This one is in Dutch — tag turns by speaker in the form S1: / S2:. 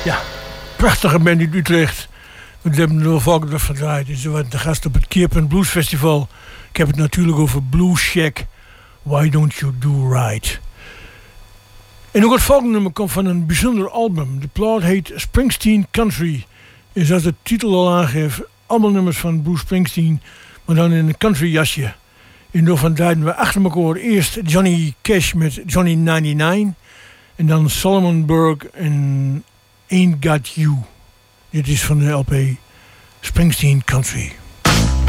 S1: Prachtige band uit Utrecht. We hebben er wel vaker verdraaid. Ze waren de gast op het Keerpunt Blues Festival. Ik heb het natuurlijk over Blues Shack. Why Don't You Do Right? En ook het volgende nummer komt van een bijzonder album. De plaat heet Springsteen Country. En zoals de titel al aangeeft, allemaal nummers van Bruce Springsteen, maar dan in een country jasje. En daarvan draaiden we achter elkaar eerst Johnny Cash met Johnny 99. En dan Solomon Burke en Ain't Got You. Dit is van de LP Springsteen Country.